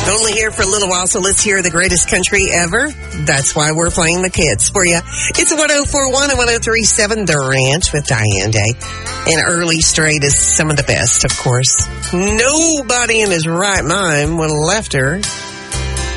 Only here for a little while, so let's hear the greatest country ever. That's why we're playing the kids for you. It's 104.1 and 103.7 The Ranch with Diane Day. And Early Strait is some of the best, of course. Nobody in his right mind would have left her